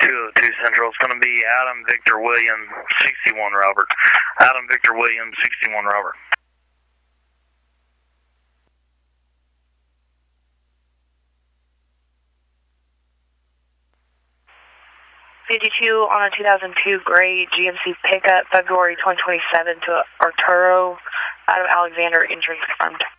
202 Central. It's going to be Adam Victor William 61 Robert. Adam Victor William 61 Robert. 52 on a 2002 gray GMC pickup, February 2027 to Arturo out of Alexander, injury confirmed.